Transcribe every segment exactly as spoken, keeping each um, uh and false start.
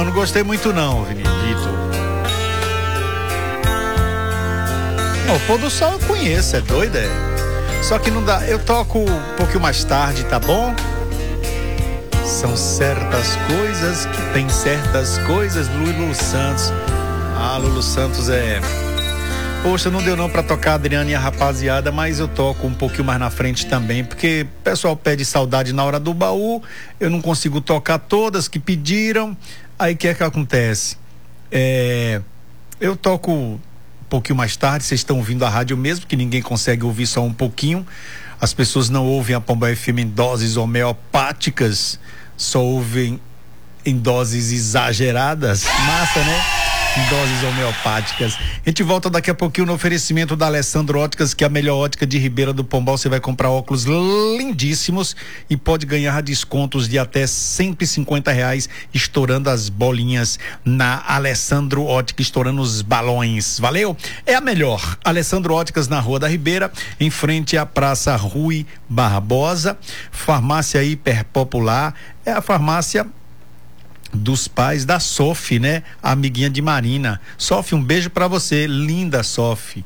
Não, não gostei muito não, Vinícius. O pôr do sol eu conheço, é doido, é? Só que não dá, eu toco um pouquinho mais tarde, tá bom? São certas coisas que tem certas coisas, Lulu Santos. Ah, Lulu Santos é... Poxa, não deu não pra tocar a Adriana e a rapaziada, mas eu toco um pouquinho mais na frente também, porque o pessoal pede saudade na hora do baú, eu não consigo tocar todas que pediram, aí o que é que acontece? É... Eu toco um pouquinho mais tarde, vocês estão ouvindo a rádio mesmo, que ninguém consegue ouvir só um pouquinho, as pessoas não ouvem a Pombal F M em doses homeopáticas, só ouvem em doses exageradas, massa, né? Em doses homeopáticas. A gente volta daqui a pouquinho no oferecimento da Alessandro Óticas, que é a melhor ótica de Ribeira do Pombal. Você vai comprar óculos lindíssimos e pode ganhar descontos de até cento e cinquenta reais, estourando as bolinhas na Alessandro Ótica, estourando os balões. Valeu? É a melhor. Alessandro Óticas na Rua da Ribeira, em frente à Praça Rui Barbosa. Farmácia hiper popular. É a farmácia dos pais da Sophie, né? A amiguinha de Marina. Sophie, um beijo pra você, linda Sophie.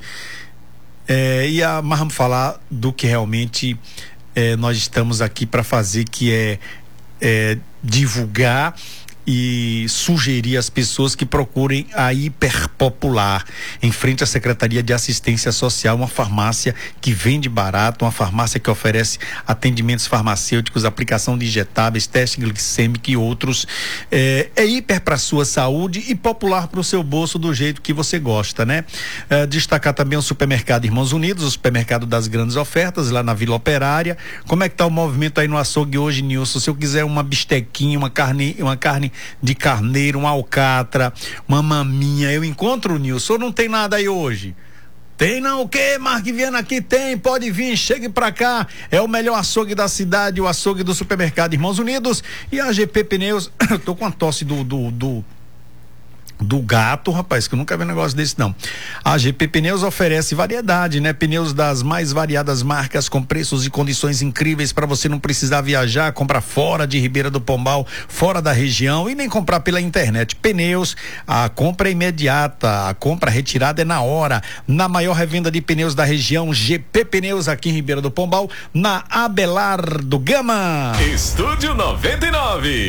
É, e a, mas vamos falar do que realmente é, nós estamos aqui para fazer, que é, é divulgar e sugerir às pessoas que procurem a Hiperpopular, em frente à Secretaria de Assistência Social, uma farmácia que vende barato, uma farmácia que oferece atendimentos farmacêuticos, aplicação de injetáveis, teste glicêmico e outros. É, é hiper para sua saúde e popular para o seu bolso, do jeito que você gosta, né? É, destacar também o supermercado Irmãos Unidos, o supermercado das grandes ofertas, lá na Vila Operária. Como é que tá o movimento aí no açougue hoje, Nilson? Se eu quiser uma bistequinha, uma carne, uma carne de carneiro, uma alcatra, uma maminha, eu encontro, Nilson, ou não tem nada aí hoje? Tem não, o quê? Mark Viana aqui tem, pode vir, chegue pra cá, é o melhor açougue da cidade, o açougue do supermercado Irmãos Unidos e a G P Pneus. Eu tô com a tosse do, do, do do gato, rapaz, que eu nunca vi um negócio desse não. A G P Pneus oferece variedade, né? Pneus das mais variadas marcas, com preços e condições incríveis para você não precisar viajar, comprar fora de Ribeira do Pombal, fora da região e nem comprar pela internet. Pneus, a compra é imediata, a compra retirada é na hora. Na maior revenda de pneus da região, G P Pneus, aqui em Ribeira do Pombal, na Abelardo Gama. Estúdio noventa e nove.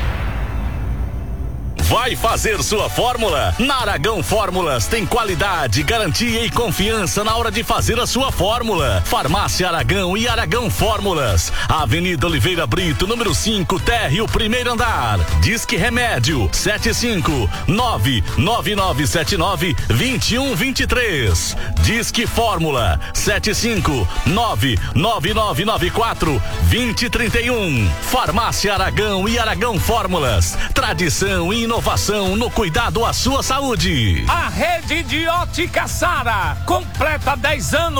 Vai fazer sua fórmula? Na Aragão Fórmulas tem qualidade, garantia e confiança na hora de fazer a sua fórmula. Farmácia Aragão e Aragão Fórmulas. Avenida Oliveira Brito, número cinco, térreo, primeiro andar. Disque Remédio sete cinco nove nove nove sete nove dois um dois três. Disque Fórmula sete cinco nove nove nove nove quatro dois zero três um. Farmácia Aragão e Aragão Fórmulas. Tradição e inovação no cuidado à sua saúde. A rede de ótica Sara completa dez anos